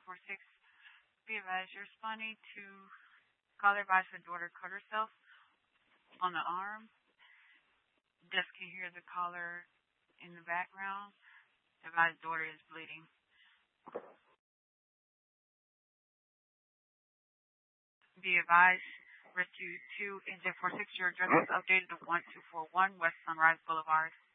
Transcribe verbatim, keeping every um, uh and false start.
four six. Be advised, you're responding to caller advised the daughter cut herself on the arm. Just can hear the caller in the background. Advised daughter is bleeding. Be advised, Rescue two, Engine four six, your address is updated to one two four one West Sunrise Boulevard.